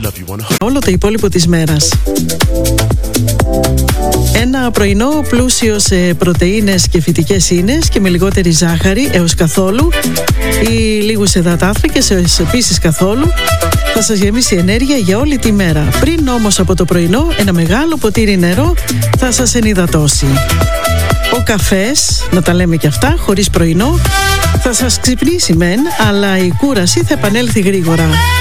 όλο το υπόλοιπο της μέρας. Ένα πρωινό πλούσιο σε πρωτεΐνες και φυτικές ίνες και με λιγότερη ζάχαρη έως καθόλου ή λίγους υδατάνθρακες επίσης καθόλου θα σας γεμίσει ενέργεια για όλη τη μέρα. Πριν όμως από το πρωινό, ένα μεγάλο ποτήρι νερό θα σας ενυδατώσει. Ο καφές, να τα λέμε και αυτά, χωρίς πρωινό, θα σας ξυπνήσει μεν, αλλά η κούραση θα επανέλθει γρήγορα.